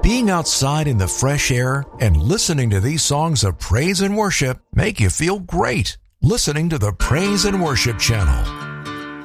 Being outside in the fresh air and listening to these songs of praise and worship make you feel great. Listening to the Praise and Worship Channel.